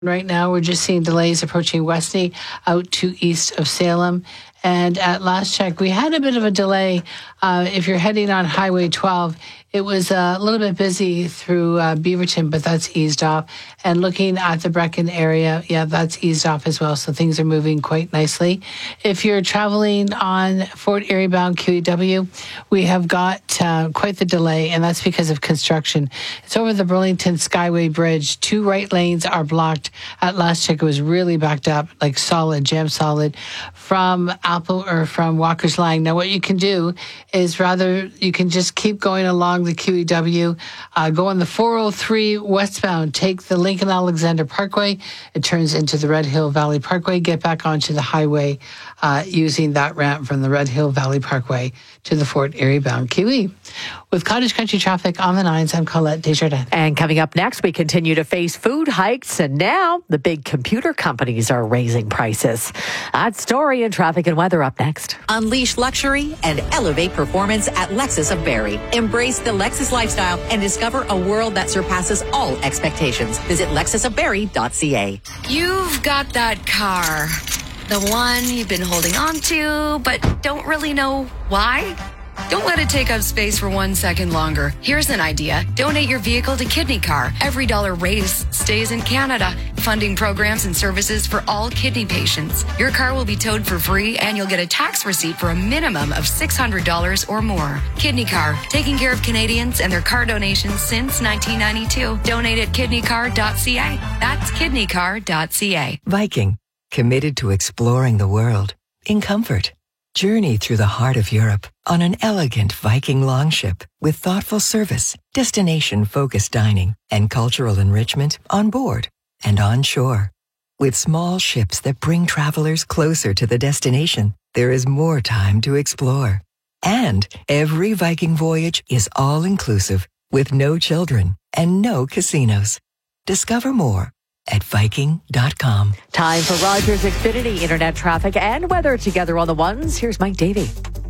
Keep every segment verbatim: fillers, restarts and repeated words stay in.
Right now, we're just seeing delays approaching Westney out to east of Salem. And at last check, we had a bit of a delay. Uh, if you're heading on Highway twelve, it was a little bit busy through uh, Beaverton, but that's eased off. And looking at the Brecken area, yeah, that's eased off as well. So things are moving quite nicely. If you're traveling on Fort Erie bound Q E W, we have got uh, quite the delay, and that's because of construction. It's over the Burlington Skyway Bridge. Two right lanes are blocked. At last check, it was really backed up, like solid, jam solid, from Apple or from Walker's Line. Now, what you can do is rather, you can just keep going along the Q E W, uh, go on the four oh three westbound, take the Lincoln Alexander Parkway. It turns into the Red Hill Valley Parkway. Get back onto the highway uh, using that ramp from the Red Hill Valley Parkway to the Fort Erie bound Q E. With Cottage Country traffic on the nines, I'm Colette Desjardins. And coming up next, we continue to face food hikes, and now the big computer companies are raising prices. That story and traffic and weather up next. Unleash luxury and elevate performance at Lexus of Barrie. Embrace the Lexus lifestyle and discover a world that surpasses all expectations. Visit lexus of barrie dot c a. You've got that car, the one you've been holding on to, but don't really know why. Don't let it take up space for one second longer. Here's an idea. Donate your vehicle to Kidney Car. Every dollar raised stays in Canada, funding programs and services for all kidney patients. Your car will be towed for free, and you'll get a tax receipt for a minimum of six hundred dollars or more. Kidney Car, taking care of Canadians and their car donations since nineteen ninety-two. Donate at kidney car dot c a. That's kidney car dot c a. Viking, committed to exploring the world in comfort. Journey through the heart of Europe on an elegant Viking longship with thoughtful service, destination-focused dining, and cultural enrichment on board and on shore. With small ships that bring travelers closer to the destination, there is more time to explore. And every Viking voyage is all-inclusive with no children and no casinos. Discover more at Viking dot com. Time for Rogers Xfinity internet traffic and weather together on the ones. Here's Mike Davey.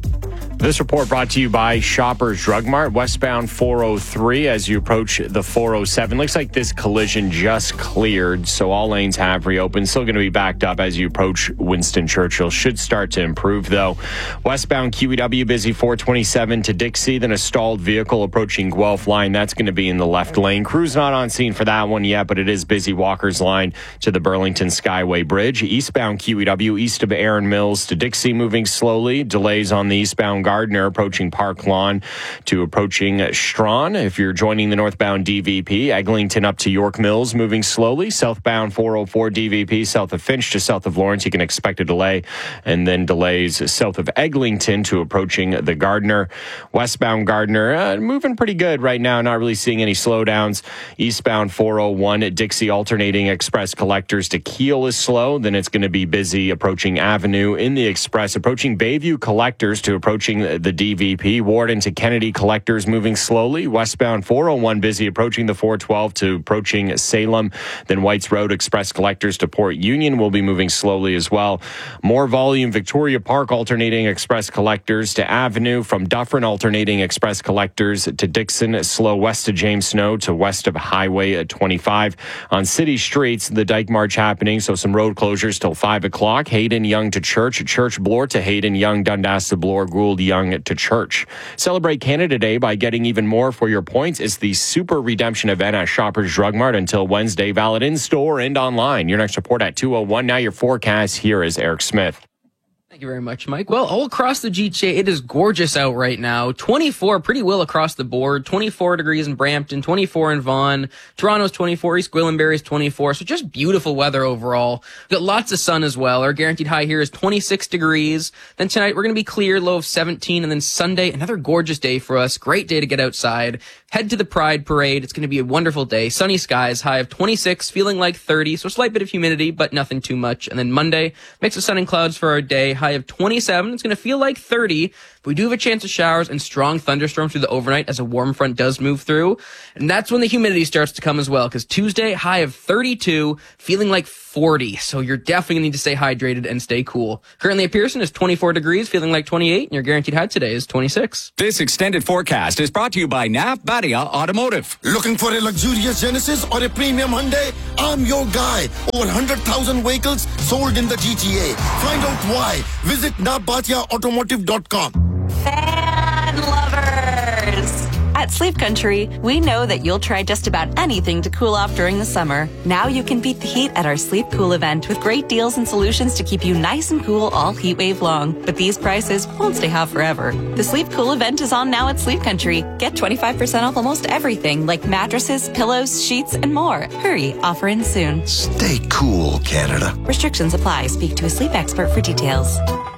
This report brought to you by Shoppers Drug Mart, westbound four oh three as you approach the four oh seven. Looks like this collision just cleared, so all lanes have reopened. Still going to be backed up as you approach Winston Churchill. Should start to improve, though. Westbound Q E W busy four twenty-seven to Dixie, then a stalled vehicle approaching Guelph Line. That's going to be in the left lane. Crew's not on scene for that one yet, but it is busy Walker's Line to the Burlington Skyway Bridge. Eastbound Q E W east of Erin Mills to Dixie moving slowly. Delays on the eastbound Gardner approaching Park Lawn to approaching Strawn. If you're joining the northbound D V P, Eglinton up to York Mills moving slowly. Southbound four oh four D V P south of Finch to south of Lawrence, you can expect a delay. And then delays south of Eglinton to approaching the Gardner. Westbound Gardner uh, moving pretty good right now, not really seeing any slowdowns. Eastbound four oh one at Dixie alternating Express Collectors to Keele is slow. Then it's going to be busy approaching Avenue in the Express, approaching Bayview Collectors to approaching the D V P. Warden to Kennedy Collectors moving slowly. Westbound four oh one busy approaching the four twelve to approaching Salem. Then Whites Road Express Collectors to Port Union will be moving slowly as well. More volume Victoria Park alternating Express Collectors to Avenue. From Dufferin alternating Express Collectors to Dixon. Slow west to James Snow to west of Highway twenty-five. On city streets, the Dyke March happening, so some road closures till five o'clock. Hayden Young to Church. Church Bloor to Hayden Young. Dundas to Bloor. Gould Young to Church. Celebrate Canada Day by getting even more for your points. It's the Super Redemption event at Shoppers Drug Mart until Wednesday. Valid in store and online. Your next report at two oh one. Now your forecast. Here is Eric Smith. Thank you very much, Mike. Well, all across the G T A, it is gorgeous out right now. twenty-four, pretty well across the board. twenty-four degrees in Brampton, twenty-four in Vaughan. Toronto's twenty-four, East Gwillimbury's twenty-four. So just beautiful weather overall. We've got lots of sun as well. Our guaranteed high here is twenty-six degrees. Then tonight, we're going to be clear, low of seventeen. And then Sunday, another gorgeous day for us. Great day to get outside. Head to the Pride Parade. It's going to be a wonderful day. Sunny skies, high of twenty-six, feeling like thirty. So a slight bit of humidity, but nothing too much. And then Monday, mix of sun and clouds for our day. High of twenty-seven. It's going to feel like thirty. But we do have a chance of showers and strong thunderstorms through the overnight as a warm front does move through. And that's when the humidity starts to come as well. Because Tuesday, high of thirty-two, feeling like forty. So you're definitely going to need to stay hydrated and stay cool. Currently at Pearson is twenty-four degrees, feeling like twenty-eight. And your guaranteed high today is twenty-six. This extended forecast is brought to you by N A P Battery Bhatia Automotive. Looking for a luxurious Genesis or a premium Hyundai? I'm your guy. Over one hundred thousand vehicles sold in the G T A. Find out why. Visit na bhatia automotive dot com. Fan lovers! At Sleep Country, we know that you'll try just about anything to cool off during the summer. Now you can beat the heat at our Sleep Cool event with great deals and solutions to keep you nice and cool all heat wave long. But these prices won't stay hot forever. The Sleep Cool event is on now at Sleep Country. Get twenty-five percent off almost everything like mattresses, pillows, sheets, and more. Hurry, offer ends soon. Stay cool, Canada. Restrictions apply. Speak to a sleep expert for details.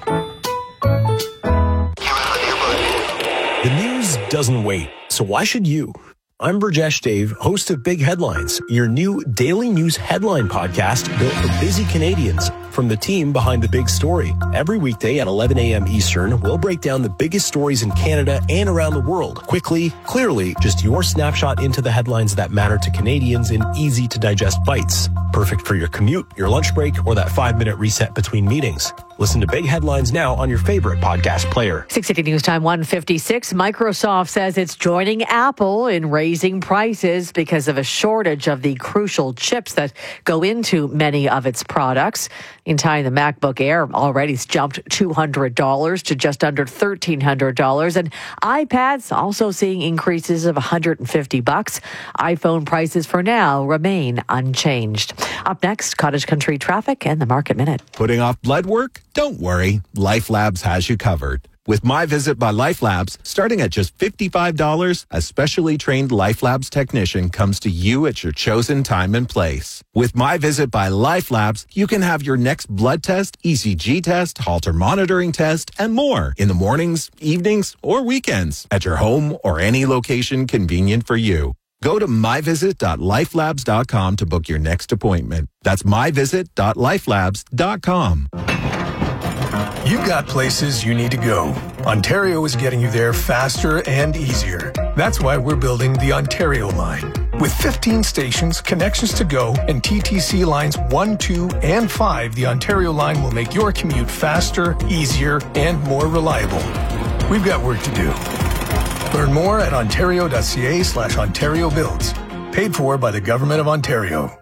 The news doesn't wait, so why should you? I'm Burjesh Dave, host of Big Headlines, your new daily news headline podcast built for busy Canadians. From the team behind the big story. Every weekday at eleven a.m. Eastern, we'll break down the biggest stories in Canada and around the world. Quickly, clearly, just your snapshot into the headlines that matter to Canadians in easy-to-digest bites. Perfect for your commute, your lunch break, or that five-minute reset between meetings. Listen to Big Headlines now on your favorite podcast player. six eighty News Time one fifty-six. Microsoft says it's joining Apple in raising prices because of a shortage of the crucial chips that go into many of its products. In time, the MacBook Air already jumped two hundred dollars to just under thirteen hundred dollars. And iPads also seeing increases of one hundred fifty bucks. iPhone prices for now remain unchanged. Up next, Cottage Country traffic and the Market Minute. Putting off blood work? Don't worry. Life Labs has you covered. With My Visit by Life Labs, starting at just fifty-five dollars, a specially trained Life Labs technician comes to you at your chosen time and place. With My Visit by Life Labs, you can have your next blood test, E C G test, Holter monitoring test, and more in the mornings, evenings, or weekends at your home or any location convenient for you. Go to my visit dot life labs dot com to book your next appointment. That's my visit dot life labs dot com. You've got places you need to go. Ontario is getting you there faster and easier. That's why we're building the Ontario line. With fifteen stations, connections to go, and T T C lines one, two, and five, the Ontario line will make your commute faster, easier, and more reliable. We've got work to do. Learn more at ontario.ca slash Ontario Builds. Paid for by the Government of Ontario.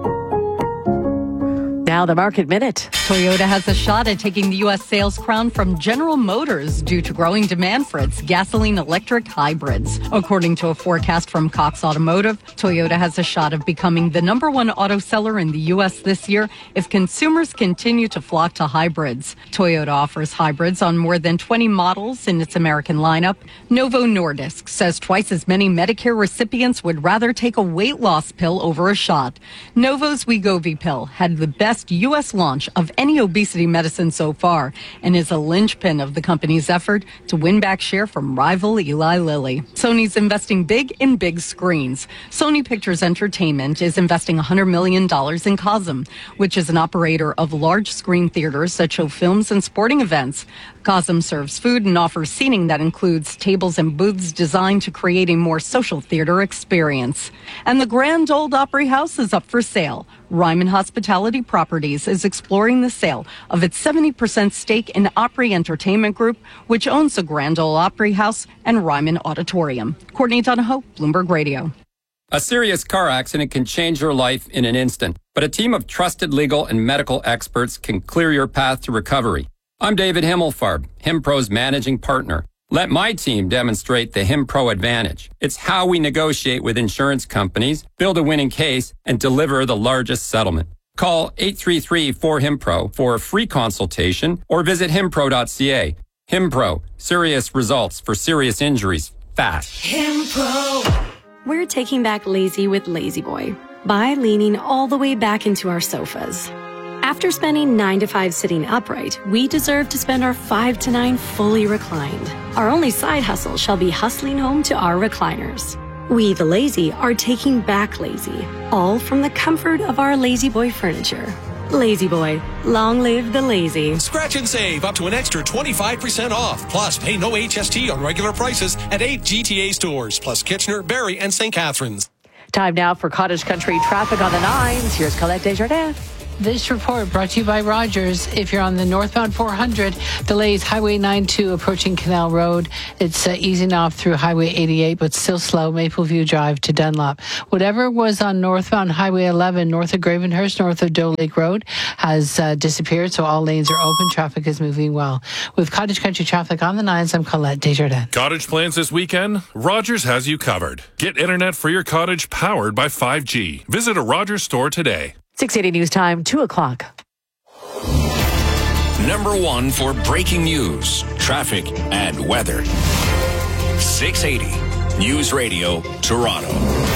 Now the Market Minute. Toyota has a shot at taking the U S sales crown from General Motors due to growing demand for its gasoline-electric hybrids. According to a forecast from Cox Automotive, Toyota has a shot of becoming the number one auto seller in the U S this year if consumers continue to flock to hybrids. Toyota offers hybrids on more than twenty models in its American lineup. Novo Nordisk says twice as many Medicare recipients would rather take a weight loss pill over a shot. Novo's Wegovy pill had the best U S launch of any obesity medicine so far and is a linchpin of the company's effort to win back share from rival Eli Lilly. Sony's investing big in big screens. Sony Pictures Entertainment is investing one hundred million dollars in Cosm, which is an operator of large screen theaters that show films and sporting events. Cosm serves food and offers seating that includes tables and booths designed to create a more social theater experience. And the Grand Ole Opry House is up for sale. Ryman Hospitality Properties is exploring the sale of its seventy percent stake in Opry Entertainment Group, which owns the Grand Ole Opry House and Ryman Auditorium. Courtney Donahoe, Bloomberg Radio. A serious car accident can change your life in an instant, but a team of trusted legal and medical experts can clear your path to recovery. I'm David Himmelfarb, HimPro's managing partner. Let my team demonstrate the HimPro advantage. It's how we negotiate with insurance companies, build a winning case, and deliver the largest settlement. Call eight three three, four, HIMPRO for a free consultation or visit himpro dot c a. HimPro, serious results for serious injuries, fast. HimPro. We're taking back lazy with Lazy Boy by leaning all the way back into our sofas. After spending nine to five sitting upright, we deserve to spend our five to nine fully reclined. Our only side hustle shall be hustling home to our recliners. We, the lazy, are taking back lazy, all from the comfort of our Lazy Boy furniture. Lazy Boy, long live the lazy. Scratch and save up to an extra twenty-five percent off. Plus, pay no H S T on regular prices at eight G T A stores, plus Kitchener, Barrie, and Saint Catharines. Time now for Cottage Country traffic on the nines. Here's Colette Desjardins. This report brought to you by Rogers. If you're on the northbound four hundred, delays Highway ninety-two approaching Canal Road. It's uh, easing off through Highway eighty-eight, but still slow, Mapleview Drive to Dunlop. Whatever was on northbound Highway eleven, north of Gravenhurst, north of Doe Lake Road, has uh, disappeared, so all lanes are open. Traffic is moving well. With Cottage Country traffic on the nines, I'm Colette Desjardins. Cottage plans this weekend? Rogers has you covered. Get internet for your cottage powered by five G. Visit a Rogers store today. six eighty News Time, two o'clock. Number one for breaking news, traffic, and weather. six eighty News Radio, Toronto.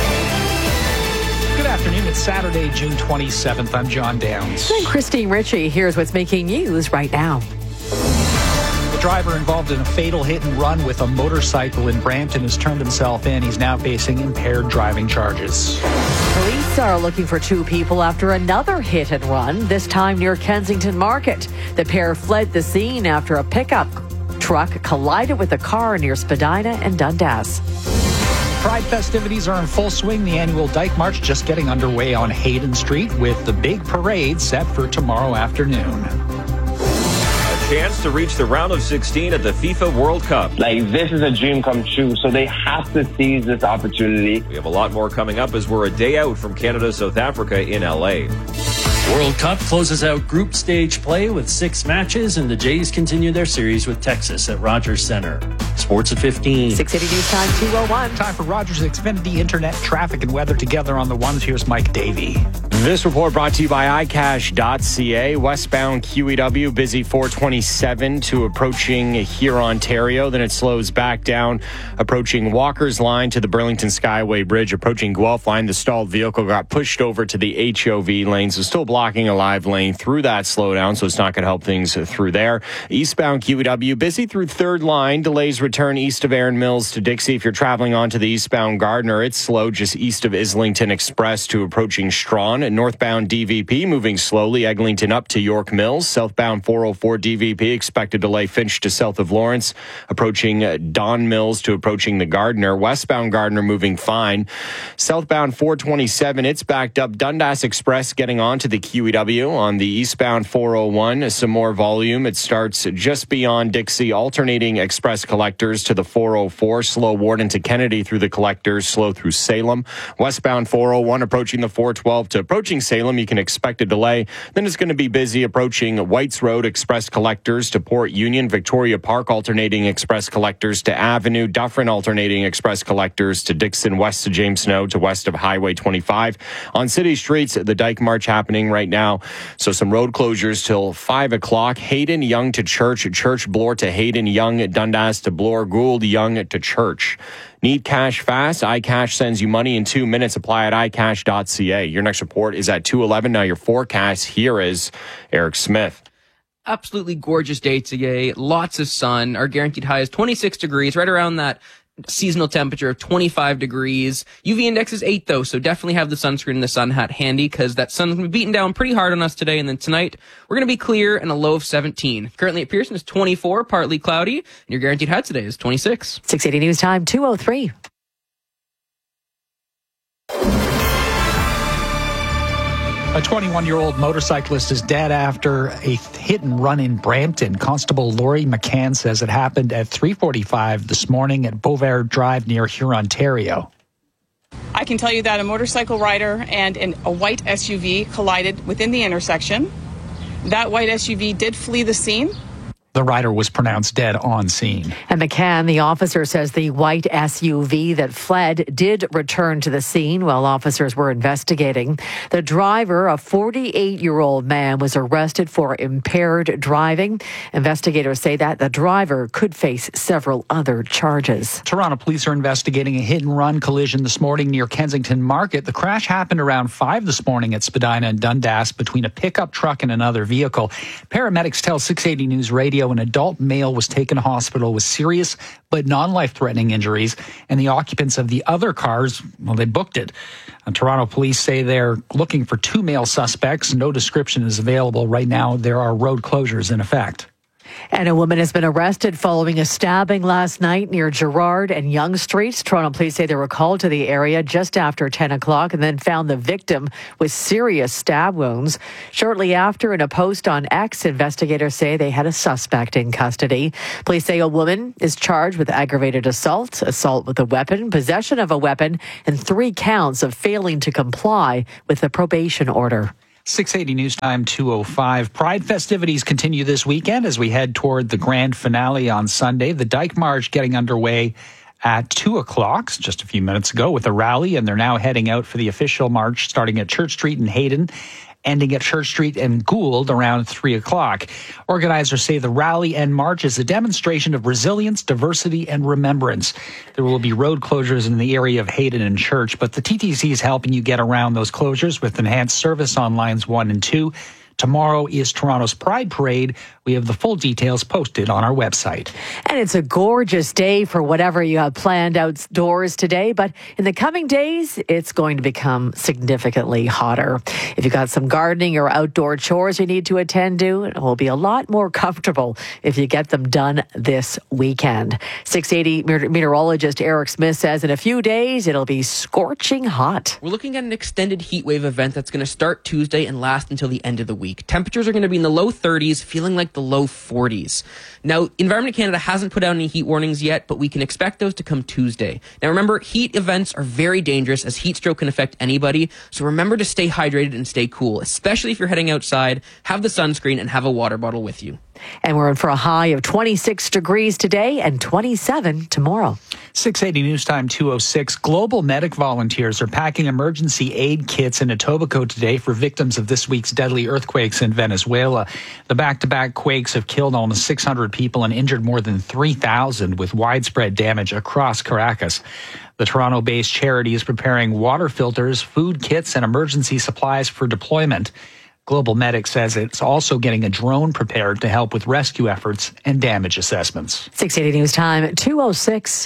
Good afternoon. It's Saturday, June twenty-seventh. I'm John Downs. And Christine Ritchie. Here's what's making news right now. The driver involved in a fatal hit and run with a motorcycle in Brampton has turned himself in. He's now facing impaired driving charges. Police are looking for two people after another hit and run, this time near Kensington Market. The pair fled the scene after a pickup truck collided with a car near Spadina and Dundas. Pride festivities are in full swing. The annual Dyke March just getting underway on Hayden Street with the big parade set for tomorrow afternoon. Chance to reach the round of sixteen at the FIFA World Cup. Like, this is a dream come true, so they have to seize this opportunity. We have a lot more coming up as we're a day out from Canada, South Africa in L A. World Cup closes out group stage play with six matches, and the Jays continue their series with Texas at Rogers Center. Sports at fifteen. six eighty News Time, two oh one. Time for Rogers Xfinity Internet, traffic, and weather together on the ones. Here's Mike Davey. This report brought to you by i cash dot c a. Westbound Q E W busy four twenty-seven to approaching here, Ontario. Then it slows back down, approaching Walker's Line to the Burlington Skyway Bridge. Approaching Guelph Line, the stalled vehicle got pushed over to the H O V lane, so still blocking a live lane through that slowdown, so it's not going to help things through there. Eastbound Q E W busy through third line. Delays return east of Erin Mills to Dixie. If you're traveling onto the eastbound Gardner, it's slow just east of Islington Express to approaching Strawn. Northbound D V P moving slowly, Eglinton up to York Mills. Southbound four oh four D V P expected delay Finch to south of Lawrence, approaching Don Mills to approaching the Gardner. Westbound Gardner moving fine. Southbound four twenty-seven, it's backed up. Dundas Express getting on to the Q E W. On the eastbound four oh one, some more volume. It starts just beyond Dixie, alternating express collectors to the four oh four. Slow Warden to Kennedy through the collectors, slow through Salem. Westbound four oh one approaching the four twelve to approaching Salem. You can expect a delay. Then it's going to be busy approaching Whites Road, express collectors to Port Union. Victoria Park, alternating express collectors to Avenue. Dufferin, alternating express collectors to Dixon, west to James Snow to west of Highway twenty-five. On city streets, the Dyke March happening right now. So some road closures till five o'clock. Hayden, Young to Church. Church, Bloor to Hayden. Young, Dundas to Bloor. Gould, Young to Church. Need cash fast? iCash sends you money in two minutes. Apply at i cash dot c a. Your next report is at two eleven. Now your forecast, here is Eric Smith. Absolutely gorgeous day today. Lots of sun. Our guaranteed high is twenty-six degrees, right around that seasonal temperature of twenty-five degrees. U V index is eight, though, so definitely have the sunscreen and the sun hat handy because that sun's going to be beating down pretty hard on us today. And then tonight, we're going to be clear and a low of seventeen. Currently at Pearson is twenty-four, partly cloudy, and your guaranteed high today is twenty-six. six eighty News Time, two oh three. A twenty-one-year-old motorcyclist is dead after a hit and run in Brampton. Constable Laurie McCann says it happened at three forty-five this morning at Beauvert Drive near here, Ontario. I can tell you that a motorcycle rider and an, a white S U V collided within the intersection. That white S U V did flee the scene. The rider was pronounced dead on scene. And McCann, the officer, says the white S U V that fled did return to the scene while officers were investigating. The driver, a forty-eight-year-old man, was arrested for impaired driving. Investigators say that the driver could face several other charges. Toronto police are investigating a hit-and-run collision this morning near Kensington Market. The crash happened around five this morning at Spadina and Dundas between a pickup truck and another vehicle. Paramedics tell six eighty News Radio an adult male was taken to hospital with serious but non-life-threatening injuries, and the occupants of the other cars, well, they booked it. And Toronto police say they're looking for two male suspects. No description is available right now. There are road closures in effect. And a woman has been arrested following a stabbing last night near Gerrard and Yonge Streets. Toronto police say they were called to the area just after ten o'clock and then found the victim with serious stab wounds. Shortly after, in a post on X, investigators say they had a suspect in custody. Police say a woman is charged with aggravated assault, assault with a weapon, possession of a weapon, and three counts of failing to comply with the probation order. six eighty News Time two oh five. Pride festivities continue this weekend as we head toward the grand finale on Sunday. The Dyke March getting underway at two o'clock, just a few minutes ago, with a rally, and they're now heading out for the official march starting at Church Street in Hayden, ending at Church Street and Gould around three o'clock. Organizers say the rally and march is a demonstration of resilience, diversity, and remembrance. There will be road closures in the area of Hayden and Church, but the T T C is helping you get around those closures with enhanced service on lines one and two. Tomorrow is Toronto's Pride Parade. We have the full details posted on our website. And it's a gorgeous day for whatever you have planned outdoors today, but in the coming days, it's going to become significantly hotter. If you've got some gardening or outdoor chores you need to attend to, it will be a lot more comfortable if you get them done this weekend. six eighty meteorologist Eric Smith says in a few days, it'll be scorching hot. We're looking at an extended heat wave event that's going to start Tuesday and last until the end of the week. Temperatures are going to be in the low thirties, feeling like the low forties. Now, Environment Canada hasn't put out any heat warnings yet, but we can expect those to come Tuesday. Now, remember, heat events are very dangerous as heat stroke can affect anybody. So remember to stay hydrated and stay cool, especially if you're heading outside. Have the sunscreen and have a water bottle with you. And we're in for a high of twenty-six degrees today and twenty-seven tomorrow. six eighty News Time two oh six. Global Medic volunteers are packing emergency aid kits in Etobicoke today for victims of this week's deadly earthquakes in Venezuela. The back-to-back quakes have killed almost six hundred people and injured more than three thousand with widespread damage across Caracas. The Toronto-based charity is preparing water filters, food kits, and emergency supplies for deployment. Global Medic says it's also getting a drone prepared to help with rescue efforts and damage assessments. six eighty News Time two oh six.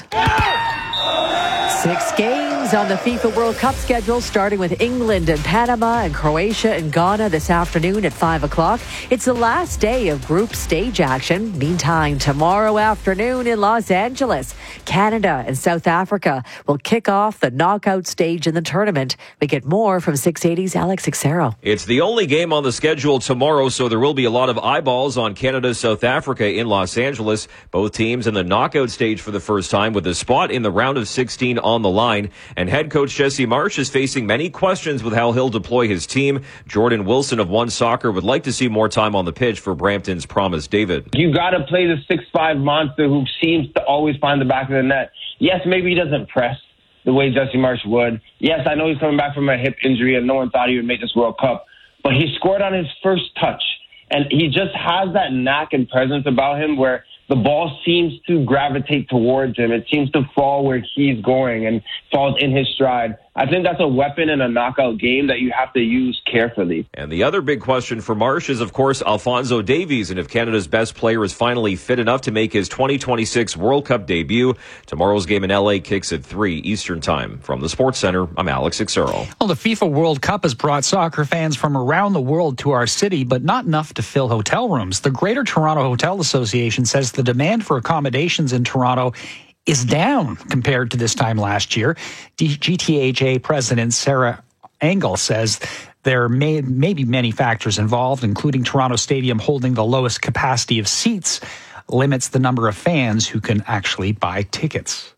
Six games on the FIFA World Cup schedule, starting with England and Panama and Croatia and Ghana this afternoon at five o'clock. It's the last day of group stage action. Meantime, tomorrow afternoon in Los Angeles, Canada and South Africa will kick off the knockout stage in the tournament. We get more from six eighty's Alex Xero. It's the only game on the schedule tomorrow, so there will be a lot of eyeballs on Canada, South Africa in Los Angeles. Both teams in the knockout stage for the first time with a spot in the round of sixteen on the line. And head coach Jesse Marsh is facing many questions with how he'll deploy his team. Jordan Wilson of One Soccer would like to see more time on the pitch for Brampton's Promise David. You got to play the six five monster who seems to always find the back of the net. Yes, maybe he doesn't press the way Jesse Marsh would. Yes, I know he's coming back from a hip injury and no one thought he would make this World Cup. But he scored on his first touch. And he just has that knack and presence about him where the ball seems to gravitate towards him. It seems to fall where he's going and falls in his stride. I think that's a weapon in a knockout game that you have to use carefully. And the other big question for Marsh is, of course, Alphonso Davies, and if Canada's best player is finally fit enough to make his twenty twenty-six World Cup debut. Tomorrow's game in L A kicks at three Eastern Time. From the Sports Center, I'm Alex Xero. Well, the FIFA World Cup has brought soccer fans from around the world to our city, but not enough to fill hotel rooms. The Greater Toronto Hotel Association says the demand for accommodations in Toronto is down compared to this time last year. G T H A President Sarah Engel says there may, may be many factors involved, including Toronto Stadium holding the lowest capacity of seats, limits the number of fans who can actually buy tickets.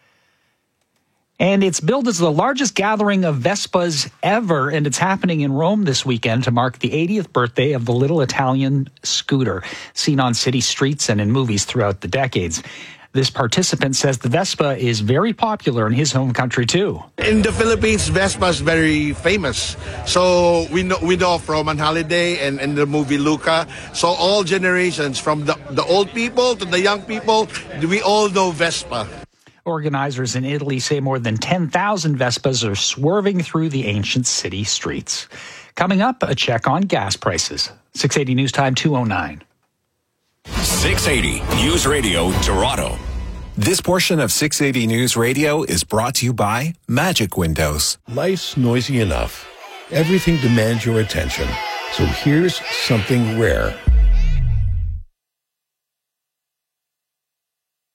And it's billed as the largest gathering of Vespas ever, and it's happening in Rome this weekend to mark the eightieth birthday of the little Italian scooter, seen on city streets and in movies throughout the decades. This participant says the Vespa is very popular in his home country, too. In the Philippines, Vespa is very famous. So we know, we know from On Holiday and, and the movie Luca. So all generations, from the, the old people to the young people, we all know Vespa. Organizers in Italy say more than ten thousand Vespas are swerving through the ancient city streets. Coming up, a check on gas prices. six eighty News Time two oh nine. six eighty News Radio Toronto. This portion of six eighty News Radio is brought to you by Magic Windows. Life's noisy enough. Everything demands your attention. So here's something rare.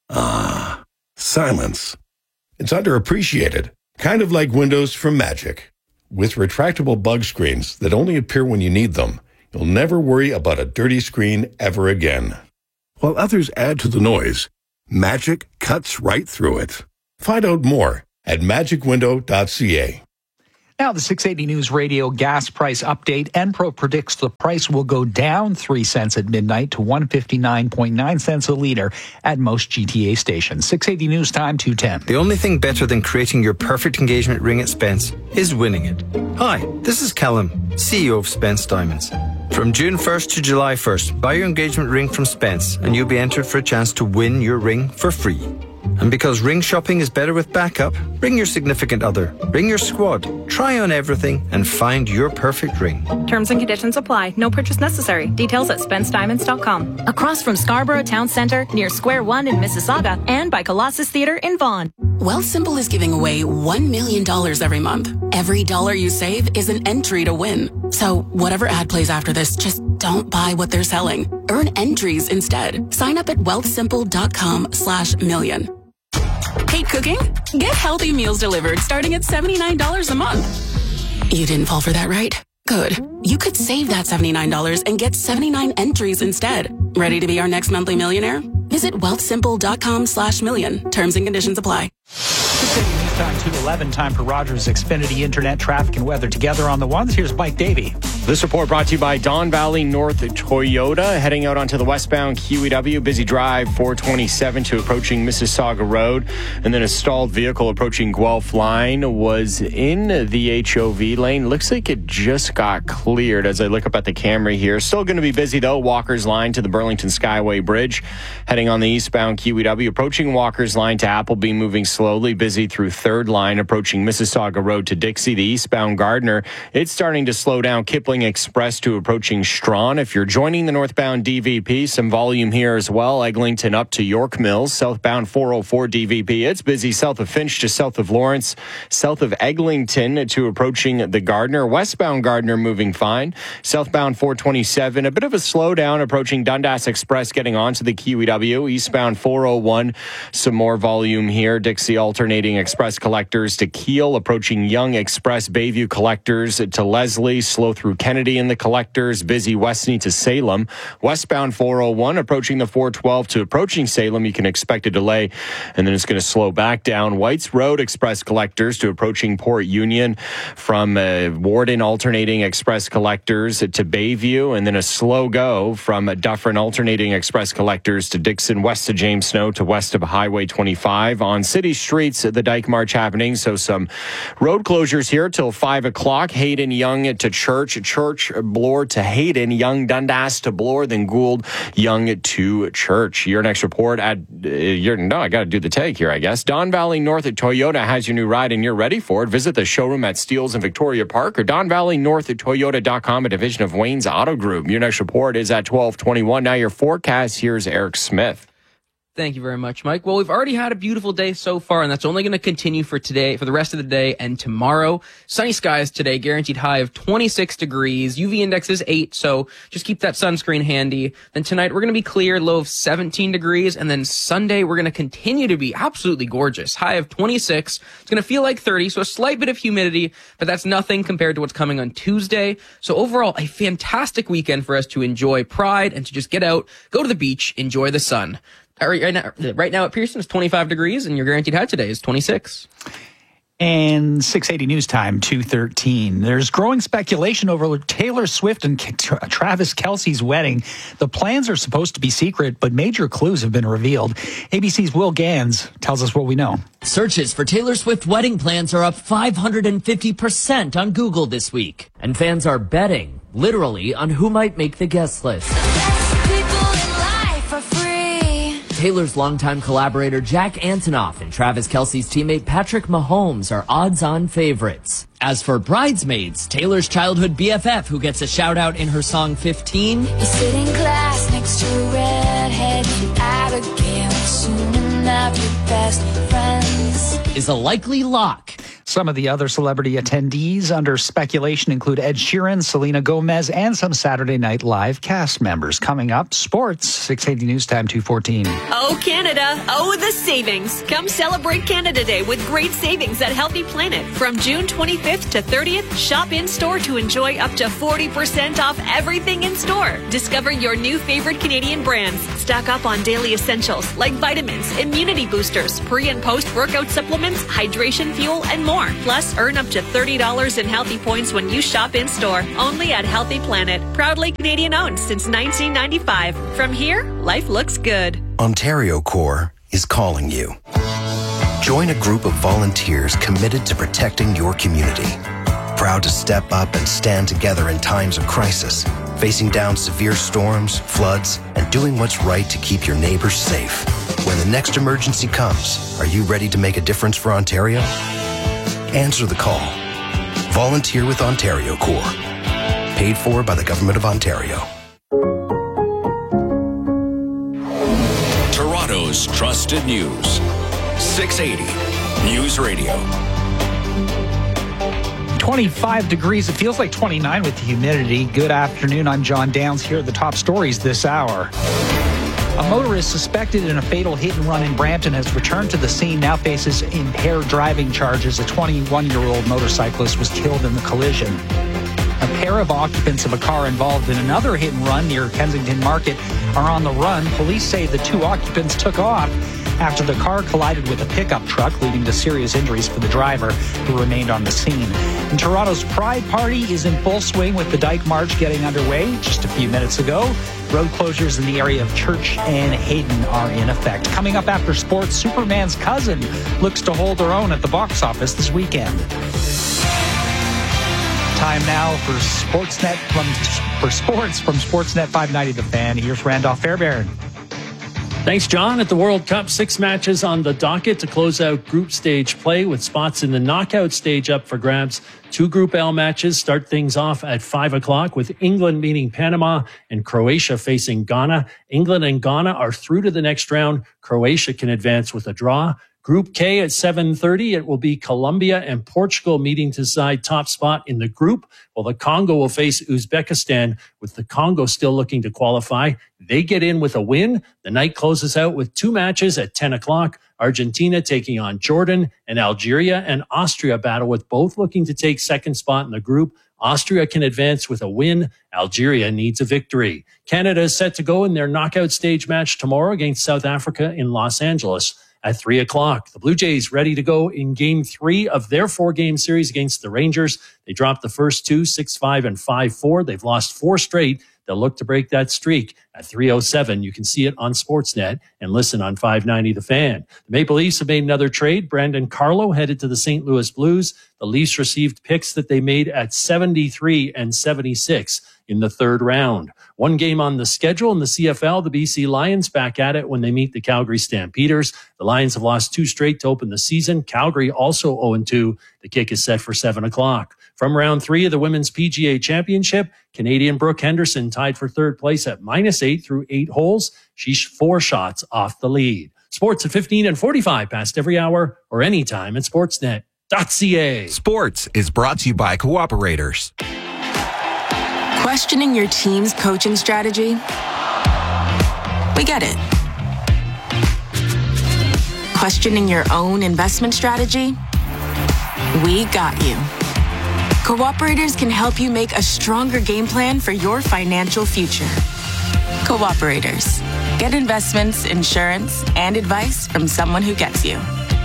Ah, silence. It's underappreciated, kind of like windows from Magic. With retractable bug screens that only appear when you need them, you'll never worry about a dirty screen ever again. While others add to the noise, Magic cuts right through it. Find out more at magic window dot c a. Now, the six eighty News Radio gas price update. Enpro predicts the price will go down three cents at midnight to one fifty-nine point nine cents a litre at most G T A stations. six eighty News Time, two ten. The only thing better than creating your perfect engagement ring at Spence is winning it. Hi, this is Callum, C E O of Spence Diamonds. From June first to July first, buy your engagement ring from Spence and you'll be entered for a chance to win your ring for free. And because ring shopping is better with backup, bring your significant other, bring your squad, try on everything and find your perfect ring. Terms and conditions apply. No purchase necessary. Details at spence diamonds dot com. Across from Scarborough Town Centre, near Square One in Mississauga, and by Colossus Theatre in Vaughan. Wealthsimple is giving away one million dollars every month. Every dollar you save is an entry to win. So whatever ad plays after this, just don't buy what they're selling. Earn entries instead. Sign up at wealthsimple dot com slash million. Hate cooking? Get healthy meals delivered starting at seventy-nine dollars a month. You didn't fall for that, right? Good. You could save that seventy-nine dollars and get seventy-nine entries instead. Ready to be our next monthly millionaire? Visit wealthsimple dot com slash million. Terms and conditions apply. Time two eleven, time for Rogers Xfinity Internet traffic and weather together on the ones. Here's Mike Davey. This report brought to you by Don Valley North Toyota. Heading out onto the westbound Q E W, busy drive four twenty-seven to approaching Mississauga Road. And then a stalled vehicle approaching Guelph Line was in the H O V lane. Looks like it just got cleared as I look up at the camera here. Still going to be busy though. Walker's Line to the Burlington Skyway Bridge. Heading on the eastbound Q E W, approaching Walker's Line to Appleby, moving slowly. Busy through third line, approaching Mississauga Road to Dixie. The eastbound Gardner, it's starting to slow down. Kipling Express to approaching Strawn. If you're joining the northbound D V P, some volume here as well. Eglinton up to York Mills. Southbound four oh four D V P, it's busy south of Finch to south of Lawrence. South of Eglinton to approaching the Gardner. Westbound Gardner moving fine. Southbound four twenty-seven, a bit of a slowdown approaching Dundas Express getting onto the Q E W. Eastbound four oh one, some more volume here. Dixie alternating Express collectors to Kiel, approaching Young Express. Bayview collectors to Leslie, slow through Kennedy in the collectors. Busy Westney to Salem. Westbound four oh one approaching the four twelve to approaching Salem. You can expect a delay, and then it's going to slow back down. Whites Road Express collectors to approaching Port Union. From uh, Warden alternating Express collectors to Bayview, and then a slow go from Dufferin alternating Express collectors to Dixon, west of James Snow to west of Highway twenty-five. On city streets, the Dyke March happening, so some road closures here till five o'clock. Hayden Young to Church, Church Bloor to Hayden, Young Dundas to Bloor, then Gould Young to Church. Your next report at uh, your no, I got to do the tag here, I guess. Don Valley North at Toyota has your new ride and you're ready for it. Visit the showroom at Steeles in Victoria Park or Don Valley North at Toyota dot com, a division of Wayne's Auto Group. Your next report is at twelve twenty-one. Now your forecast, here's Eric Smith. Thank you very much, Mike. Well, we've already had a beautiful day so far, and that's only going to continue for today, for the rest of the day and tomorrow. Sunny skies today, guaranteed high of twenty-six degrees. U V index is eight, so just keep that sunscreen handy. Then tonight, we're going to be clear, low of seventeen degrees, and then Sunday, we're going to continue to be absolutely gorgeous. High of twenty-six. It's going to feel like thirty, so a slight bit of humidity, but that's nothing compared to what's coming on Tuesday. So overall, a fantastic weekend for us to enjoy Pride and to just get out, go to the beach, enjoy the sun. Right now, right now at Pearson, it's twenty-five degrees, and your guaranteed high today is twenty-six. And six eighty News Time, two thirteen. There's growing speculation over Taylor Swift and Travis Kelce's wedding. The plans are supposed to be secret, but major clues have been revealed. A B C's Will Gans tells us what we know. Searches for Taylor Swift wedding plans are up five hundred fifty percent on Google this week. And fans are betting, literally, on who might make the guest list. Taylor's longtime collaborator Jack Antonoff and Travis Kelce's teammate Patrick Mahomes are odds-on favorites. As for bridesmaids, Taylor's childhood B F F, who gets a shout-out in her song fifteen, you sit in class next to a redhead, Abigail, soon enough your best friends, is a likely lock. Some of the other celebrity attendees under speculation include Ed Sheeran, Selena Gomez, and some Saturday Night Live cast members. Coming up, sports, six eighty News Time two fourteen. Oh, Canada. Oh, the savings. Come celebrate Canada Day with great savings at Healthy Planet. From June twenty-fifth to thirtieth, shop in-store to enjoy up to forty percent off everything in store. Discover your new favorite Canadian brands. Stock up on daily essentials like vitamins, immunity boosters, pre- and post-workout supplements, hydration fuel, and more. Plus, earn up to thirty dollars in healthy points when you shop in-store. Only at Healthy Planet. Proudly Canadian-owned since nineteen ninety-five. From here, life looks good. Ontario Corps is calling you. Join a group of volunteers committed to protecting your community. Proud to step up and stand together in times of crisis, facing down severe storms, floods, and doing what's right to keep your neighbors safe. When the next emergency comes, are you ready to make a difference for Ontario? Answer the call. Volunteer with Ontario Corps. Paid for by the Government of Ontario. Toronto's trusted news. six eighty News Radio. twenty-five degrees. It feels like twenty-nine with the humidity. Good afternoon. I'm John Downs. Here are the top stories this hour. A motorist suspected in a fatal hit and run in Brampton has returned to the scene, now faces impaired driving charges. A twenty-one-year-old motorcyclist was killed in the collision. A pair of occupants of a car involved in another hit and run near Kensington Market are on the run. Police say the two occupants took off after the car collided with a pickup truck, leading to serious injuries for the driver, who remained on the scene. And Toronto's Pride Party is in full swing, with the Dyke March getting underway just a few minutes ago. Road closures in the area of Church and Hayden are in effect. Coming up after sports, Superman's cousin looks to hold her own at the box office this weekend. Time now for Sportsnet from for sports from Sportsnet five ninety The Fan. Here's Randolph Fairbairn. Thanks, John. At the World Cup, six matches on the docket to close out group stage play, with spots in the knockout stage up for grabs. Two Group L matches start things off at five o'clock, with England meeting Panama and Croatia facing Ghana. England and Ghana are through to the next round. Croatia can advance with a draw. Group K at seven thirty, it will be Colombia and Portugal meeting to decide top spot in the group, while the Congo will face Uzbekistan, with the Congo still looking to qualify. They get in with a win. The night closes out with two matches at ten o'clock. Argentina taking on Jordan, and Algeria and Austria battle, with both looking to take second spot in the group. Austria can advance with a win. Algeria needs a victory. Canada is set to go in their knockout stage match tomorrow against South Africa in Los Angeles at three o'clock. The Blue Jays ready to go in game three of their four-game series against the Rangers. They dropped the first two, six five and five four. They've lost four straight. They'll look to break that streak at three oh seven. You can see it on Sportsnet and listen on five ninety The Fan. The Maple Leafs have made another trade. Brandon Carlo headed to the Saint Louis Blues. The Leafs received picks that they made at seventy-three and seventy-six in the third round. One game on the schedule in the C F L, the B C Lions back at it when they meet the Calgary Stampeders. The Lions have lost two straight to open the season. Calgary also oh and two. The kick is set for seven o'clock. From round three of the Women's P G A Championship, Canadian Brooke Henderson tied for third place at minus eight through eight holes. She's four shots off the lead. Sports at fifteen and forty-five past every hour or anytime at sportsnet dot c a. Sports is brought to you by Cooperators. Questioning your team's coaching strategy? We get it. Questioning your own investment strategy? We got you. Cooperators can help you make a stronger game plan for your financial future. Cooperators. Get investments, insurance, and advice from someone who gets you.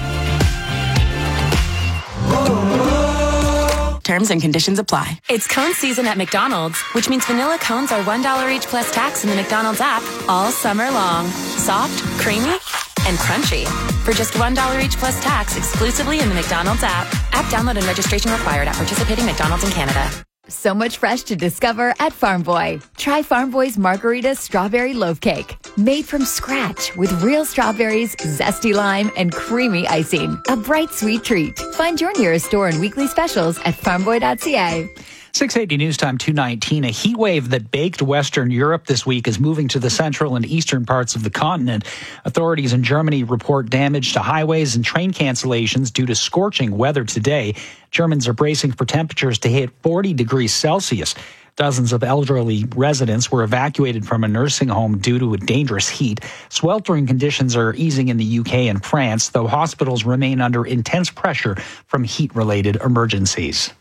Terms and conditions apply. It's cone season at McDonald's, which means vanilla cones are one dollar each plus tax in the McDonald's app all summer long. Soft, creamy, and crunchy. For just one dollar each plus tax exclusively in the McDonald's app. App download and registration required at participating McDonald's in Canada. So much fresh to discover at Farm Boy. Try Farm Boy's Margarita Strawberry Loaf Cake. Made from scratch with real strawberries, zesty lime, and creamy icing. A bright, sweet treat. Find your nearest store and weekly specials at farm boy dot c a. six eighty News Time two nineteen. A heat wave that baked Western Europe this week is moving to the central and eastern parts of the continent. Authorities in Germany report damage to highways and train cancellations due to scorching weather today. Germans are bracing for temperatures to hit forty degrees Celsius. Dozens of elderly residents were evacuated from a nursing home due to a dangerous heat. Sweltering conditions are easing in the U K and France, though hospitals remain under intense pressure from heat-related emergencies.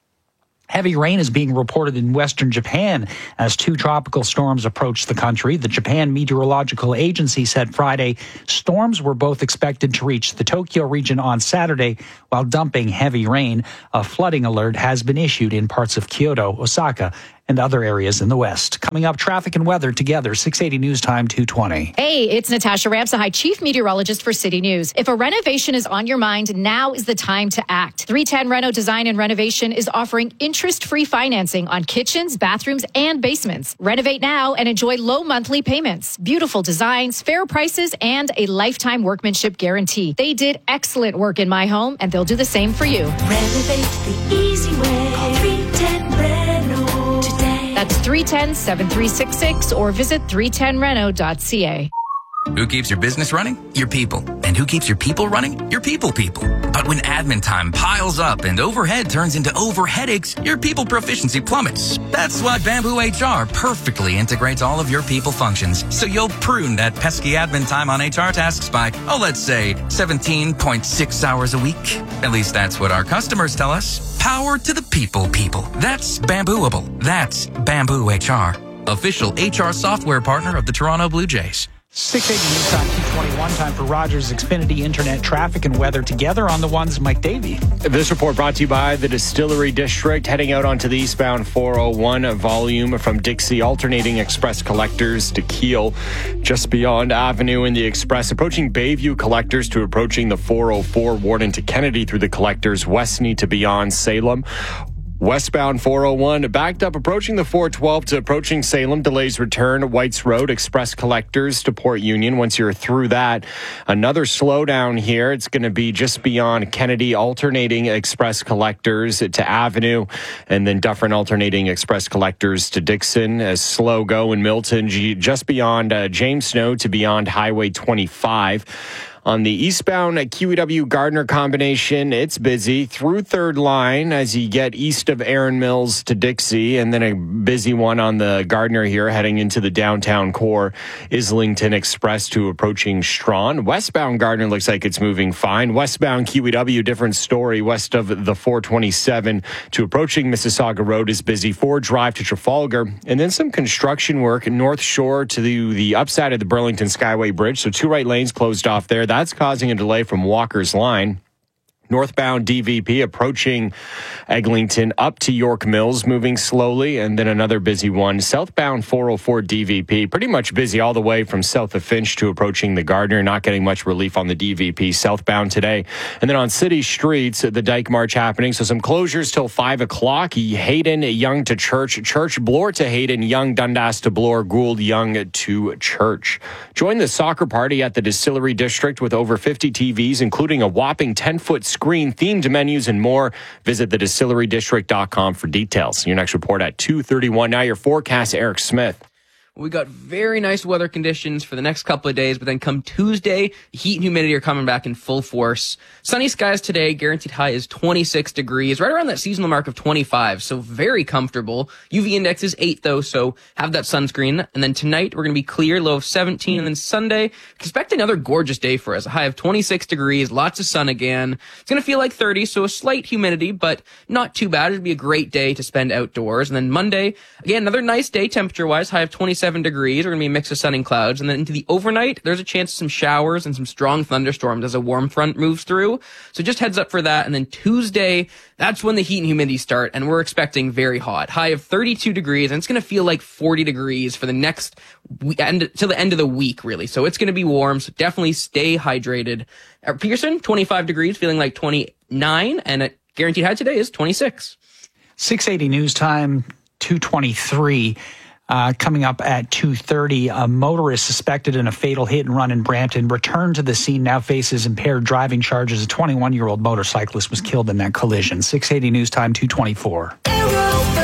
Heavy rain is being reported in western Japan as two tropical storms approach the country. The Japan Meteorological Agency said Friday storms were both expected to reach the Tokyo region on Saturday while dumping heavy rain. A flooding alert has been issued in parts of Kyoto, Osaka, and other areas in the west. Coming up, traffic and weather together, six eighty News Time two twenty. Hey, it's Natasha Ramsahai, Chief Meteorologist for City News. If a renovation is on your mind, now is the time to act. three ten Reno Design and Renovation is offering interest-free financing on kitchens, bathrooms, and basements. Renovate now and enjoy low monthly payments, beautiful designs, fair prices, and a lifetime workmanship guarantee. They did excellent work in my home, and they'll do the same for you. Renovate the easy way. Call three ten Reno today. That's three one zero, seven three six six or visit three ten reno dot c a. Who keeps your business running? Your people. And who keeps your people running? Your people people. But when admin time piles up and overhead turns into over headaches, your people proficiency plummets. That's why Bamboo H R perfectly integrates all of your people functions, so you'll prune that pesky admin time on H R tasks by, oh, let's say seventeen point six hours a week. At least that's what our customers tell us. Power to the people people. That's Bambooable. That's Bamboo H R. Official H R software partner of the Toronto Blue Jays. six eighty News Time two twenty-one. Time for Rogers Xfinity Internet traffic and weather together on the ones. Mike Davey. This report brought to you by the Distillery District. Heading out onto the eastbound four oh one, volume from Dixie alternating express collectors to Kiel, just beyond Avenue in the express, approaching Bayview collectors to approaching the four oh four Warden to Kennedy through the collectors, Westney to beyond Salem. Westbound four oh one, backed up approaching the four twelve to approaching Salem. Delays return. Whites Road, express collectors to Port Union. Once you're through that, another slowdown here. It's going to be just beyond Kennedy, alternating express collectors to Avenue, and then Dufferin alternating express collectors to Dixon. A slow go in Milton, just beyond uh, James Snow to beyond Highway twenty-five. On the eastbound Q E W Gardner combination, it's busy through third line as you get east of Aaron Mills to Dixie, and then a busy one on the Gardner here heading into the downtown core, Islington Express to approaching Strawn. Westbound Gardner looks like it's moving fine. Westbound Q E W, different story. West of the four twenty-seven to approaching Mississauga Road is busy. Ford Drive to Trafalgar, and then some construction work North Shore to the, the upside of the Burlington Skyway Bridge. So two right lanes closed off there. That's causing a delay from Walker's Line. Northbound D V P approaching Eglinton up to York Mills, moving slowly, and then another busy one. Southbound four oh four D V P, pretty much busy all the way from south of Finch to approaching the Gardner, not getting much relief on the D V P southbound today. And then on city streets, the Dyke March happening, so some closures till five o'clock. Hayden, Young to Church, Church, Bloor to Hayden, Young, Dundas to Bloor, Gould, Young to Church. Join the soccer party at the Distillery District with over fifty T Vs, including a whopping ten-foot screen, themed menus, and more. Visit the distillery district dot com for details. Your next report at two thirty-one. Now your forecast, Eric Smith. We got very nice weather conditions for the next couple of days, but then come Tuesday, heat and humidity are coming back in full force. Sunny skies today, guaranteed high is twenty-six degrees, right around that seasonal mark of twenty-five, so very comfortable. U V index is eight though, so have that sunscreen. And then tonight, we're going to be clear, low of seventeen, and then Sunday, expect another gorgeous day for us, a high of twenty-six degrees, lots of sun again. It's going to feel like thirty, so a slight humidity, but not too bad. It'll be a great day to spend outdoors. And then Monday, again, another nice day temperature-wise, high of twenty-seven degrees. We're going to be a mix of sun and clouds. And then into the overnight, there's a chance of some showers and some strong thunderstorms as a warm front moves through. So just heads up for that. And then Tuesday, that's when the heat and humidity start, and we're expecting very hot. High of thirty-two degrees, and it's going to feel like forty degrees for the next end, till the end of the week, really. So it's going to be warm, so definitely stay hydrated. At Pearson, twenty-five degrees, feeling like twenty-nine, and a guaranteed high today is twenty-six. six eighty News Time, two twenty-three. Uh, coming up at two thirty, a motorist suspected in a fatal hit and run in Brampton returned to the scene, now faces impaired driving charges. A twenty-one-year-old motorcyclist was killed in that collision. six eighty News Time, two twenty-four. Aero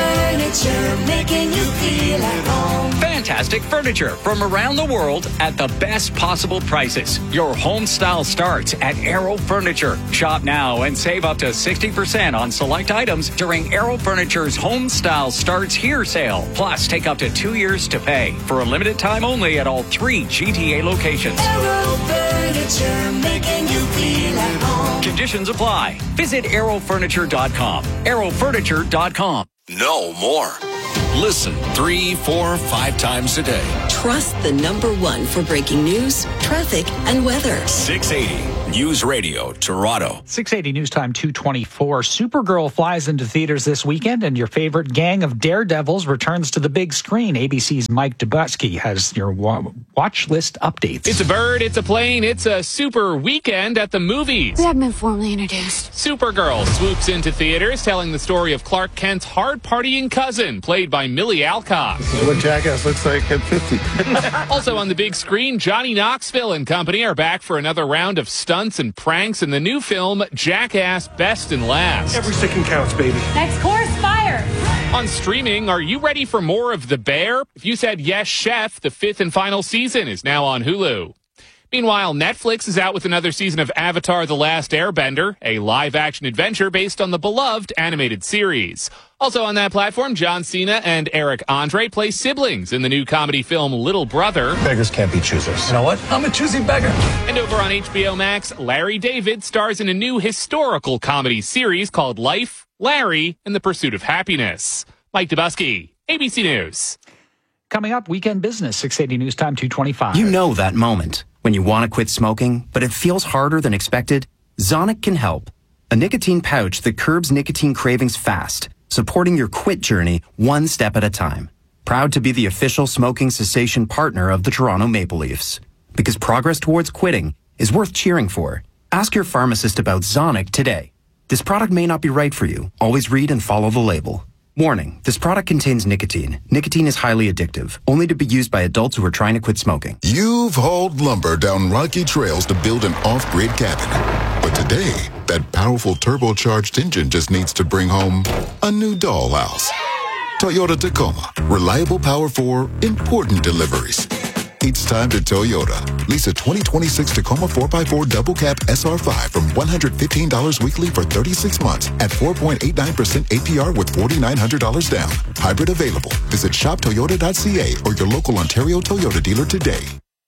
Furniture, making you feel at home. Fantastic furniture from around the world at the best possible prices. Your home style starts at Aero Furniture. Shop now and save up to sixty percent on select items during Aero Furniture's Home Style Starts Here sale. Plus, take up to two years to pay for a limited time only at all three G T A locations. Aero Furniture, making you feel at home. Conditions apply. Visit aero furniture dot com. aero furniture dot com. Know more. Listen three, four, five times a day. Trust the number one for breaking news, traffic, and weather. six eighty News Radio, Toronto. six eighty News Time two twenty-four. Supergirl flies into theaters this weekend, and your favorite gang of daredevils returns to the big screen. A B C's Mike Dubusky has your wa- watch list updates. It's a bird, it's a plane, it's a super weekend at the movies. We have been formally introduced. Supergirl swoops into theaters, telling the story of Clark Kent's hard-partying cousin, played by Millie Alcock. This is what Jackass looks like at fifty. Also on the big screen, Johnny Knoxville and company are back for another round of stunts and pranks in the new film Jackass Best and Last. Every second counts, baby. Next course, fire! On streaming, are you ready for more of The Bear? If you said yes, chef, the fifth and final season is now on Hulu. Meanwhile, Netflix is out with another season of Avatar: The Last Airbender, a live-action adventure based on the beloved animated series. Also on that platform, John Cena and Eric Andre play siblings in the new comedy film Little Brother. Beggars can't be choosers. You know what? I'm a choosy beggar. And over on H B O Max, Larry David stars in a new historical comedy series called Life, Larry, and the Pursuit of Happiness. Mike Dubusky, A B C News. Coming up, Weekend Business, six eighty News Time two twenty-five. You know that moment when you want to quit smoking, but it feels harder than expected? Zonic can help. A nicotine pouch that curbs nicotine cravings fast, supporting your quit journey one step at a time. Proud to be the official smoking cessation partner of the Toronto Maple Leafs. Because progress towards quitting is worth cheering for. Ask your pharmacist about Zonic today. This product may not be right for you. Always read and follow the label. Warning, this product contains nicotine. Nicotine is highly addictive, only to be used by adults who are trying to quit smoking. You've hauled lumber down rocky trails to build an off-grid cabin. But today, that powerful turbocharged engine just needs to bring home a new dollhouse. Toyota Tacoma. Reliable power for important deliveries. It's time to Toyota. Lease a twenty twenty-six Tacoma four by four double cab S R five from one hundred fifteen dollars weekly for thirty-six months at four point eight nine percent A P R with four thousand nine hundred dollars down. Hybrid available. Visit shop toyota dot c a or your local Ontario Toyota dealer today.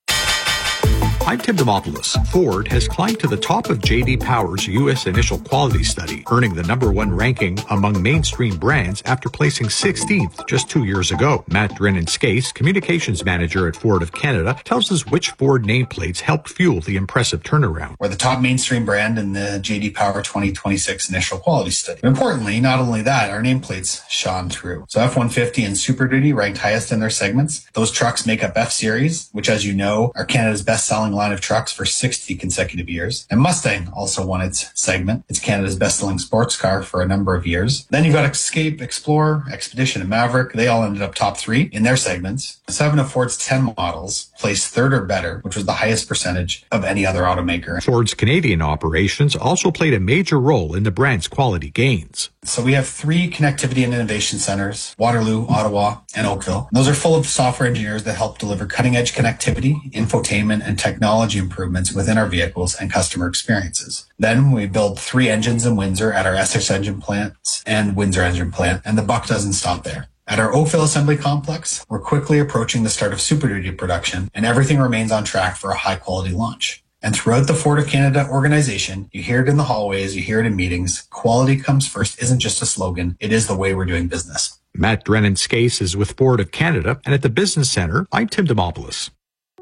I'm Tim Demopoulos. Ford has climbed to the top of J D Power's U S Initial Quality Study, earning the number one ranking among mainstream brands after placing sixteenth just two years ago. Matt Drennan-Skase, communications manager at Ford of Canada, tells us which Ford nameplates helped fuel the impressive turnaround. We're the top mainstream brand in the J D Power twenty twenty-six Initial Quality Study. Importantly, not only that, our nameplates shone through. So F one fifty and Super Duty ranked highest in their segments. Those trucks make up F-Series, which, as you know, are Canada's best-selling line of trucks for sixty consecutive years. And Mustang also won its segment. It's Canada's best-selling sports car for a number of years. Then you've got Escape, Explorer, Expedition, and Maverick. They all ended up top three in their segments. Seven of Ford's ten models placed third or better, which was the highest percentage of any other automaker. Ford's Canadian operations also played a major role in the brand's quality gains. So we have three connectivity and innovation centers, Waterloo, Ottawa, and Oakville. Those are full of software engineers that help deliver cutting-edge connectivity, infotainment, and technology improvements within our vehicles and customer experiences. Then we build three engines in Windsor at our Essex engine plants and Windsor engine plant, and the buck doesn't stop there. At our Oakville Assembly Complex, we're quickly approaching the start of Super Duty production, and everything remains on track for a high-quality launch. And throughout the Ford of Canada organization, you hear it in the hallways, you hear it in meetings. Quality comes first isn't just a slogan, it is the way we're doing business. Matt Drennan-Skase is with Ford of Canada, and at the Business Centre, I'm Tim Demopoulos.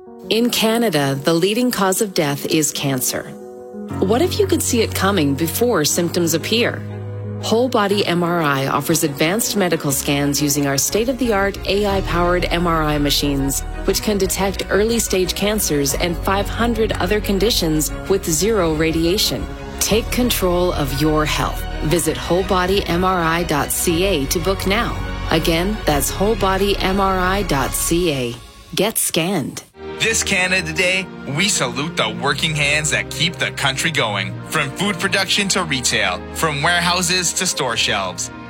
In Canada, the leading cause of death is cancer. What if you could see it coming before symptoms appear? Whole Body M R I offers advanced medical scans using our state-of-the-art A I-powered M R I machines, which can detect early-stage cancers and five hundred other conditions with zero radiation. Take control of your health. Visit whole body m r i dot c a to book now. Again, that's whole body m r i dot c a. Get scanned. This Canada Day, we salute the working hands that keep the country going. From food production to retail, from warehouses to store shelves.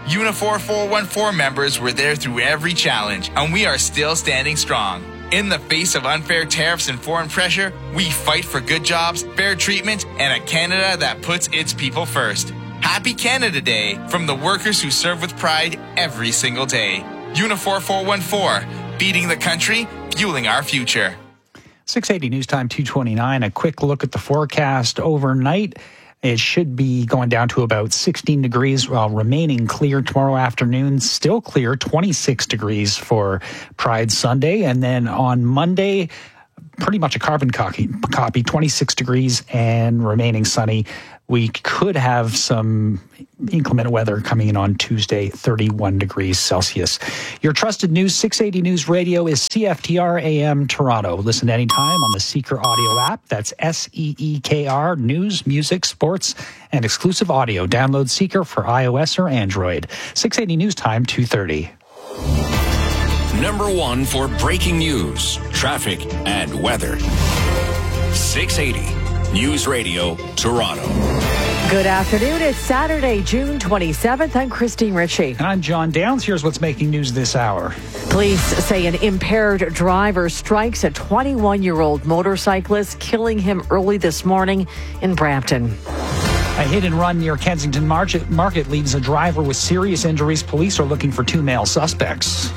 Unifor four one four members were there through every challenge, and we are still standing strong. In the face of unfair tariffs and foreign pressure, we fight for good jobs, fair treatment, and a Canada that puts its people first. Happy Canada Day from the workers who serve with pride every single day. Unifor four one four, beating the country, fueling our future. six eighty News Time two twenty-nine. A quick look at the forecast overnight. It should be going down to about sixteen degrees while remaining clear tomorrow afternoon. Still clear, twenty-six degrees for Pride Sunday. And then on Monday, pretty much a carbon copy, copy twenty-six degrees and remaining sunny. We could have some inclement weather coming in on Tuesday, thirty-one degrees Celsius. Your trusted news, six eighty News Radio is C F T R A M Toronto. Listen anytime on the Seeker audio app. That's S E E K R, news, music, sports, and exclusive audio. Download Seeker for iOS or Android. six eighty News Time, two thirty. Number one for breaking news, traffic, and weather. six eighty News Radio, Toronto. Good afternoon. It's Saturday, June twenty-seventh. I'm Christine Ritchie. And I'm John Downs. Here's what's making news this hour. Police say an impaired driver strikes a twenty-one-year-old motorcyclist, killing him early this morning in Brampton. A hit and run near Kensington Market, Market leaves a driver with serious injuries. Police are looking for two male suspects.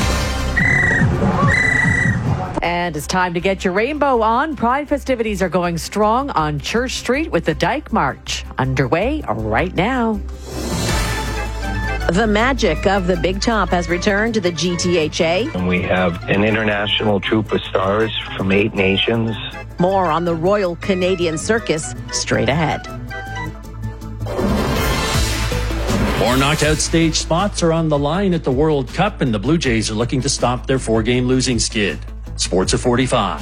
And it's time to get your rainbow on. Pride festivities are going strong on Church Street with the Dyke March underway right now. The magic of the Big Top has returned to the G T H A. And we have an international troupe of stars from eight nations. More on the Royal Canadian Circus straight ahead. More knockout stage spots are on the line at the World Cup, and the Blue Jays are looking to stop their four-game losing skid. Sports at forty-five.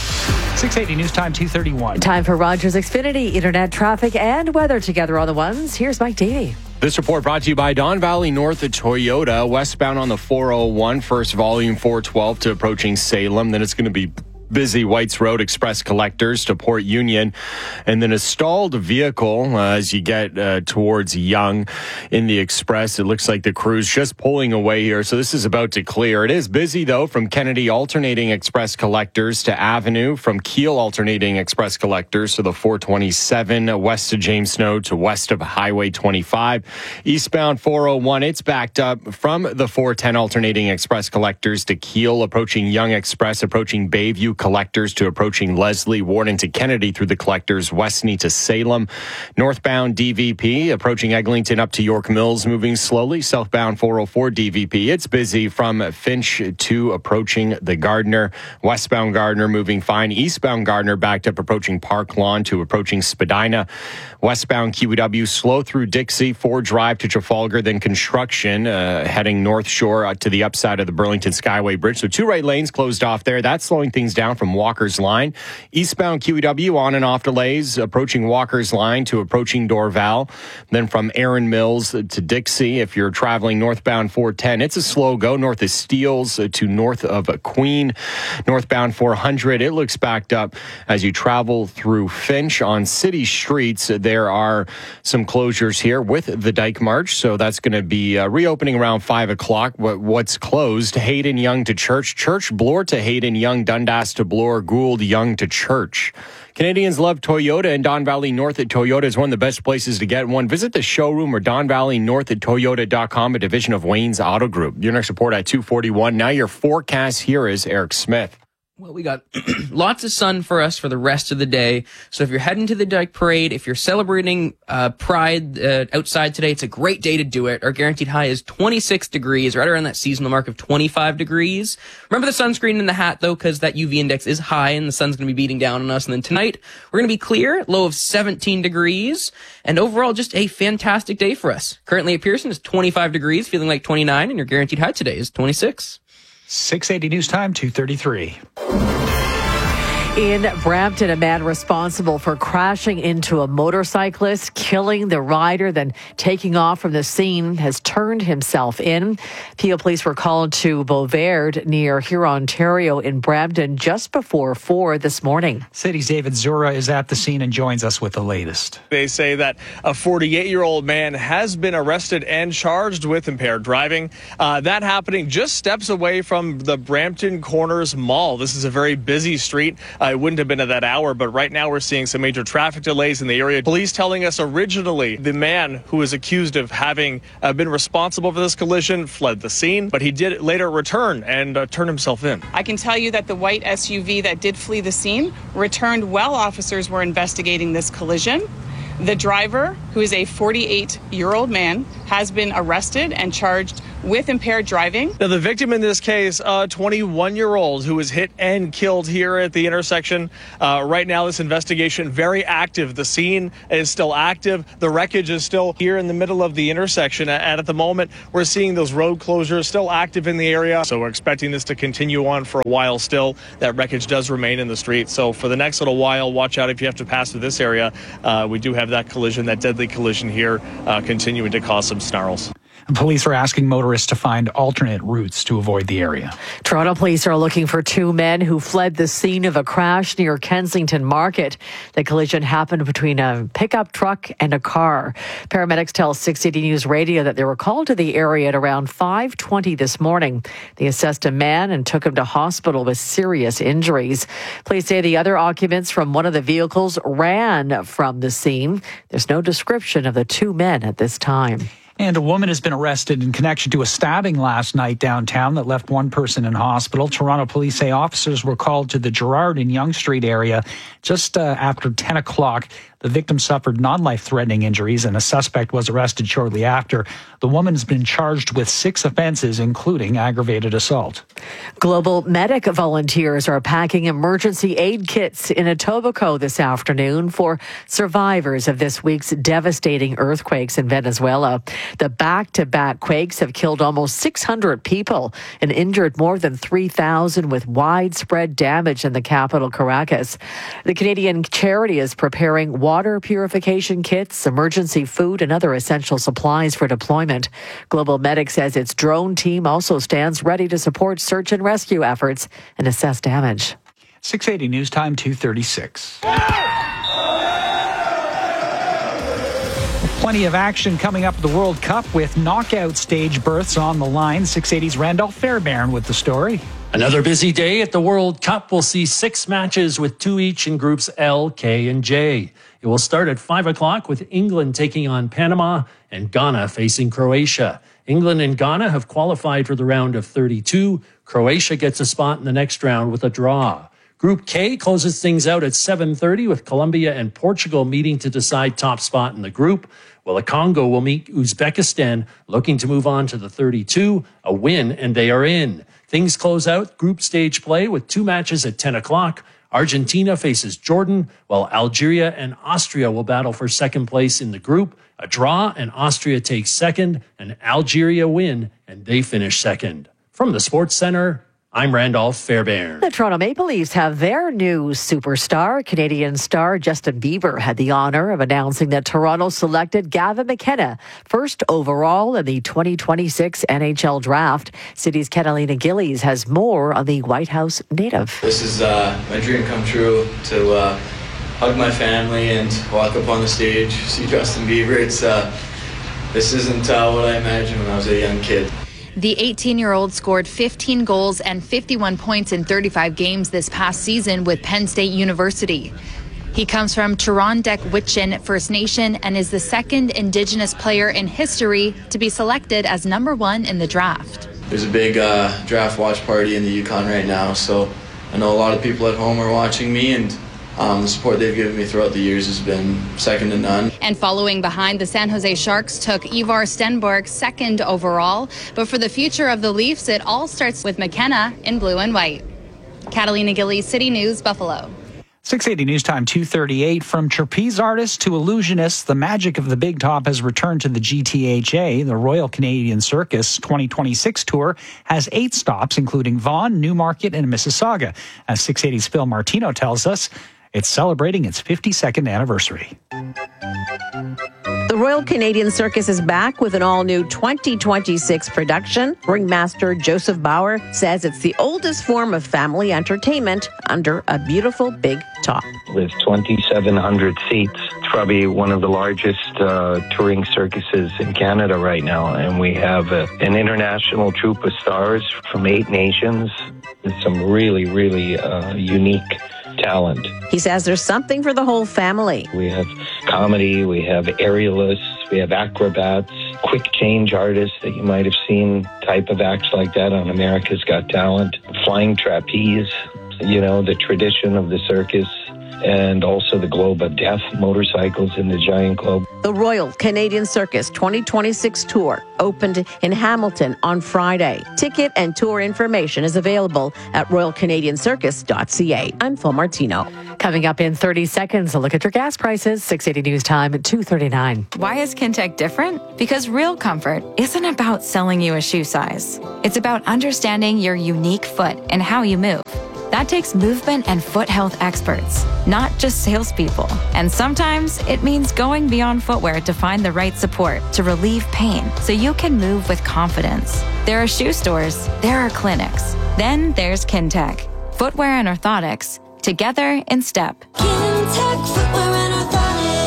six eighty News Time, two thirty-one. Time for Rogers Xfinity, internet traffic and weather together on the ones. Here's Mike Davey. This report brought to you by Don Valley North at Toyota. Westbound on the four oh one, first volume four twelve to approaching Salem. Then it's going to be busy Whites Road Express collectors to Port Union, and then a stalled vehicle uh, as you get uh, towards Yonge in the Express. It looks like the crew's just pulling away here, so this is about to clear. It is busy though from Kennedy alternating Express collectors to Avenue, from Keele alternating Express collectors to the four twenty-seven, west of James Snow to west of Highway twenty-five. Eastbound four oh one, it's backed up from the four ten alternating Express collectors to Keele, approaching Yonge Express, approaching Bayview collectors to approaching Leslie, Warden to Kennedy through the collectors, Westney to Salem. Northbound D V P approaching Eglinton up to York Mills, moving slowly. Southbound four oh four D V P, it's busy from Finch to approaching the Gardner. Westbound Gardner moving fine. Eastbound Gardner backed up approaching Park Lawn to approaching Spadina. Westbound Q E W slow through Dixie, Ford Drive to Trafalgar, then construction uh, heading North Shore uh, to the upside of the Burlington Skyway Bridge. So two right lanes closed off there. That's slowing things down from Walker's Line. Eastbound Q E W on and off delays approaching Walker's Line to approaching Dorval. Then from Erin Mills to Dixie, if you're traveling northbound four ten, it's a slow go north of Steeles to north of Queen. Northbound four hundred, it looks backed up as you travel through Finch. On city streets, there are some closures here with the Dyke March, so that's going to be uh, reopening around five o'clock. What's closed? Hayden Yonge to Church, Church Bloor to Hayden Yonge, Dundas to Bloor, Gould Yonge to Church. Canadians love Toyota, and Don Valley North at Toyota is one of the best places to get one. Visit the showroom or Don Valley North at Toyota dot com, a division of Wayne's Auto Group. Your next report at two forty-one. Now your forecast here is Eric Smith. Well, we got lots of sun for us for the rest of the day. So if you're heading to the Dyke Parade, if you're celebrating uh, Pride uh, outside today, it's a great day to do it. Our guaranteed high is twenty-six degrees, right around that seasonal mark of twenty-five degrees. Remember the sunscreen in the hat, though, because that U V index is high and the sun's going to be beating down on us. And then tonight, we're going to be clear, low of seventeen degrees. And overall, just a fantastic day for us. Currently at Pearson is twenty-five degrees, feeling like twenty-nine, and your guaranteed high today is twenty-six. six eighty News Time, two thirty-three. In Brampton, a man responsible for crashing into a motorcyclist, killing the rider, then taking off from the scene, has turned himself in. Peel police were called to Beauvard near Huron, Ontario in Brampton just before four this morning. City's David Zura is at the scene and joins us with the latest. They say that a forty-eight-year-old man has been arrested and charged with impaired driving. Uh, that happening just steps away from the Brampton Corners Mall. This is a very busy street. Uh, it wouldn't have been at that hour, but right now we're seeing some major traffic delays in the area. Police telling us originally the man who was accused of having uh, been responsible for this collision fled the scene, but he did later return and uh, turn himself in. I can tell you that the white S U V that did flee the scene returned while officers were investigating this collision. The driver, who is a forty-eight-year-old man, has been arrested and charged with impaired driving. Now, the victim in this case, a twenty-one-year-old who was hit and killed here at the intersection. Uh, right now, this investigation very active. The scene is still active. The wreckage is still here in the middle of the intersection. And at the moment, we're seeing those road closures still active in the area. So we're expecting this to continue on for a while still. That wreckage does remain in the street. So for the next little while, watch out if you have to pass through this area. Uh, we do have that collision, that deadly collision here, uh, continuing to cause some snarls. And police are asking motorists to find alternate routes to avoid the area. Toronto police are looking for two men who fled the scene of a crash near Kensington Market. The collision happened between a pickup truck and a car. Paramedics tell six eighty News Radio that they were called to the area at around five twenty this morning. They assessed a man and took him to hospital with serious injuries. Police say the other occupants from one of the vehicles ran from the scene. There's no description of the two men at this time. And a woman has been arrested in connection to a stabbing last night downtown that left one person in hospital. Toronto police say officers were called to the Gerrard and Yonge Street area just uh, after ten o'clock. The victim suffered non-life-threatening injuries, and a suspect was arrested shortly after. The woman has been charged with six offenses, including aggravated assault. Global Medic volunteers are packing emergency aid kits in Etobicoke this afternoon for survivors of this week's devastating earthquakes in Venezuela. The back-to-back quakes have killed almost six hundred people and injured more than three thousand, with widespread damage in the capital, Caracas. The Canadian charity is preparing water purification kits, emergency food, and other essential supplies for deployment. Global Medic says its drone team also stands ready to support search and rescue efforts and assess damage. six eighty News Time, two thirty-six. Plenty of action coming up at the World Cup with knockout stage berths on the line. six eighty's Randolph Fairbairn with the story. Another busy day at the World Cup. We'll see six matches with two each in groups L, K, and J. It will start at five o'clock with England taking on Panama and Ghana facing Croatia. England and Ghana have qualified for the round of thirty-two. Croatia gets a spot in the next round with a draw. Group K closes things out at seven thirty with Colombia and Portugal meeting to decide top spot in the group. Well, the Congo will meet Uzbekistan, looking to move on to the thirty-two. A win, and they are in. Things close out group stage play with two matches at ten o'clock. Argentina faces Jordan, while Algeria and Austria will battle for second place in the group. A draw, and Austria takes second, and Algeria win, and they finish second. From the Sports Center, I'm Randolph Fairbairn. The Toronto Maple Leafs have their new superstar. Canadian star Justin Bieber had the honor of announcing that Toronto selected Gavin McKenna first overall in the twenty twenty-six N H L draft. City's Catalina Gillies has more on the White House native. This is uh, my dream come true to uh, hug my family and walk up on the stage, see Justin Bieber. It's uh, this isn't uh, what I imagined when I was a young kid. The eighteen-year-old scored fifteen goals and fifty-one points in thirty-five games this past season with Penn State University. He comes from Turondek-Witchin First Nation and is the second Indigenous player in history to be selected as number one in the draft. There's a big uh, draft watch party in the Yukon right now, so I know a lot of people at home are watching me, and Um, the support they've given me throughout the years has been second to none. And following behind, the San Jose Sharks took Ivar Stenberg second overall. But for the future of the Leafs, it all starts with McKenna in blue and white. Catalina Gillies, City News, Buffalo. six eighty News Time, two thirty-eight. From trapeze artists to illusionists, the magic of the Big Top has returned to the G T H A. The Royal Canadian Circus twenty twenty-six tour has eight stops, including Vaughan, Newmarket, and Mississauga. As six eighty's Phil Martino tells us, it's celebrating its fifty-second anniversary. The Royal Canadian Circus is back with an all-new twenty twenty-six production. Ringmaster Joseph Bauer says it's the oldest form of family entertainment under a beautiful big top. With twenty-seven hundred seats, it's probably one of the largest uh, touring circuses in Canada right now. And we have uh, an international troupe of stars from eight nations with some really, really uh, unique talent. He says there's something for the whole family. We have comedy, we have aerialists, we have acrobats, quick change artists that you might have seen, type of acts like that on America's Got Talent, flying trapeze, you know, the tradition of the circus, and also the Globe of Death, motorcycles in the giant globe. The Royal Canadian Circus twenty twenty-six tour opened in Hamilton on Friday. Ticket and tour information is available at royal canadian circus dot c a. I'm Phil Martino. Coming up in thirty seconds, a look at your gas prices. six eighty News Time at two thirty-nine. Why is Kintec different? Because real comfort isn't about selling you a shoe size. It's about understanding your unique foot and how you move. That takes movement and foot health experts, not just salespeople. And sometimes it means going beyond footwear to find the right support to relieve pain so you can move with confidence. There are shoe stores, there are clinics. Then there's Kintec. Footwear and orthotics, together in step. Kintec Footwear and Orthotics.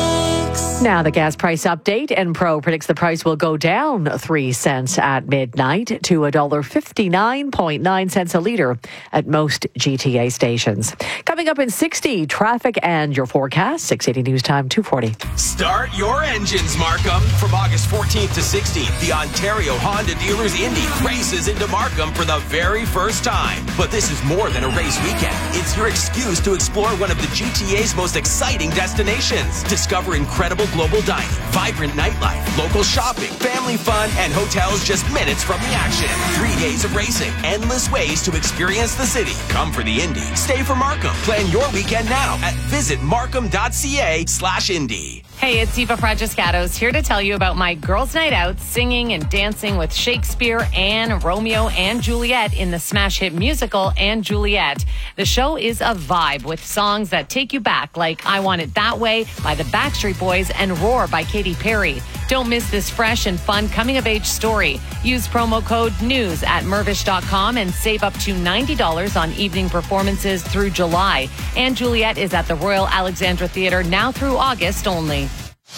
Now the gas price update. Enpro predicts the price will go down three cents at midnight to one dollar fifty-nine point nine cents a litre at most G T A stations. Coming up in sixty, traffic and your forecast. six eighty News Time, two forty. Start your engines, Markham. From August fourteenth to sixteenth, the Ontario Honda Dealers Indy races into Markham for the very first time. But this is more than a race weekend. It's your excuse to explore one of the G T A's most exciting destinations. Discover incredible global dining, vibrant nightlife, local shopping, family fun, and hotels just minutes from the action. Three days of racing, endless ways to experience the city. Come for the Indy. Stay for Markham. Plan your weekend now at visit markham dot c a slash Indy. Hey, it's Eva Fragiscatos here to tell you about my girls' night out singing and dancing with Shakespeare and Romeo and Juliet in the smash hit musical and Juliet. The show is a vibe with songs that take you back, like I Want It That Way by the Backstreet Boys and Roar by Katy Perry. Don't miss this fresh and fun coming-of-age story. Use promo code NEWS at mervish dot com and save up to ninety dollars on evening performances through July. And Juliet is at the Royal Alexandra Theatre now through August only.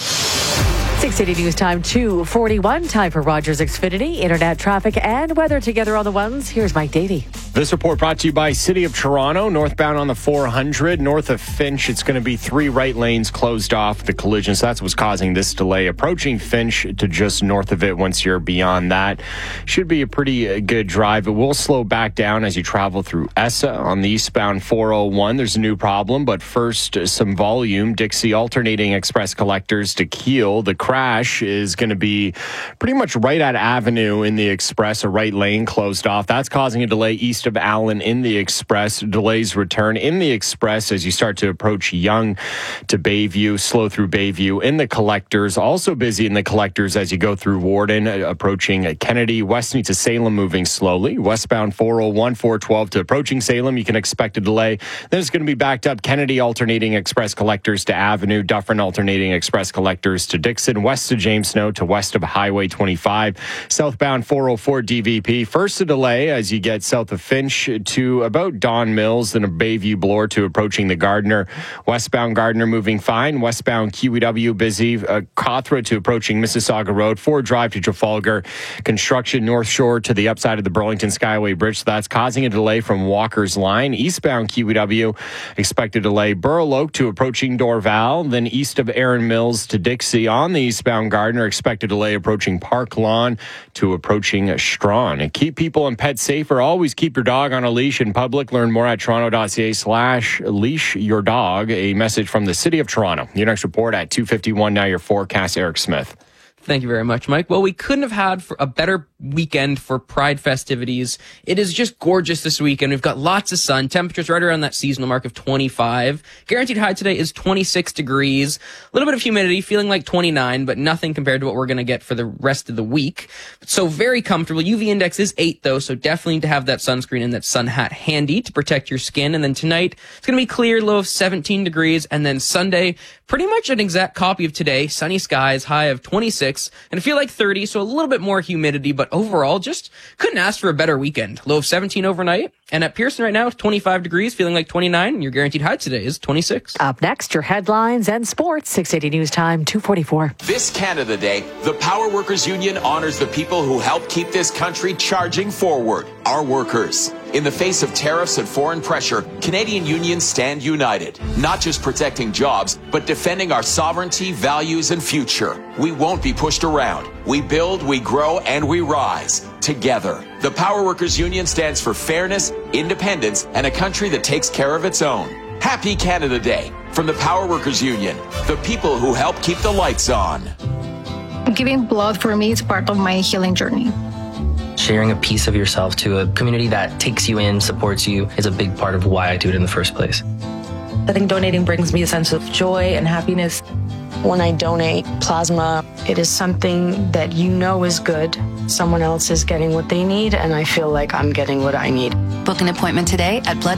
six eighty News Time, two forty-one. Time for Rogers Xfinity. Internet traffic and weather together on the ones. Here's Mike Davey. This report brought to you by City of Toronto. Northbound on the four hundred, north of Finch, it's going to be three right lanes closed off the collision. So that's what's causing this delay. Approaching Finch to just north of it once you're beyond that. Should be a pretty good drive. It will slow back down as you travel through Essa on the eastbound four oh one. There's a new problem, but first, some volume. Dixie alternating express collectors to Keele. The crash is going to be pretty much right at Avenue in the express, a right lane closed off. That's causing a delay east of Allen in the express. Delays return in the express as you start to approach Yonge to Bayview, slow through Bayview in the collectors. Also busy in the collectors as you go through Warden, approaching Kennedy. Westney to Salem moving slowly. Westbound four oh one, four twelve to approaching Salem, you can expect a delay. Then it's going to be backed up. Kennedy alternating express collectors to Avenue. Dufferin alternating express collectors to Dixon. West of James Snow to west of Highway twenty-five. Southbound four oh four D V P. First a delay as you get south of Finch to about Don Mills, then a Bayview Bloor to approaching the Gardner. Westbound Gardner moving fine. Westbound Q E W busy. Uh, Cawthra to approaching Mississauga Road. Ford Drive to Trafalgar. Construction North Shore to the upside of the Burlington Skyway Bridge. So that's causing a delay from Walker's Line. Eastbound Q E W expected delay. Burloak to approaching Dorval. Then east of Erin Mills to Dixie on the eastbound Gardner. Expected delay approaching Park Lawn to approaching Strawn. And keep people and pets safer. Always keep your dog on a leash in public. Learn more at toronto dot c a slash leash your dog. A message from the City of Toronto. Your next report at two fifty-one. Now your forecast, Eric Smith. Thank you very much, Mike. Well, we couldn't have had for a better weekend for Pride festivities. It is just gorgeous this weekend. We've got lots of sun. Temperatures right around that seasonal mark of twenty-five. Guaranteed high today is twenty-six degrees. A little bit of humidity, feeling like twenty-nine, but nothing compared to what we're going to get for the rest of the week. So very comfortable. U V index is eight, though, so definitely need to have that sunscreen and that sun hat handy to protect your skin. And then tonight, it's going to be clear, low of seventeen degrees. And then Sunday, pretty much an exact copy of today. Sunny skies, high of twenty-six, and I feel like thirty, so a little bit more humidity, but overall, just couldn't ask for a better weekend. Low of seventeen overnight, and at Pearson right now, it's twenty-five degrees, feeling like twenty-nine, and your guaranteed high today is twenty-six. Up next, your headlines and sports. six eighty News Time, two forty-four. This Canada Day, the Power Workers Union honors the people who help keep this country charging forward, our workers. In the face of tariffs and foreign pressure, Canadian unions stand united, not just protecting jobs, but defending our sovereignty, values, and future. We won't be pushed around. We build, we grow, and we rise together. The Power Workers Union stands for fairness, independence, and a country that takes care of its own. Happy Canada Day from the Power Workers Union, the people who help keep the lights on. Giving blood for me is part of my healing journey. Sharing a piece of yourself to a community that takes you in, supports you, is a big part of why I do it in the first place. I think donating brings me a sense of joy and happiness. When I donate plasma, it is something that you know is good. Someone else is getting what they need, and I feel like I'm getting what I need. Book an appointment today at blood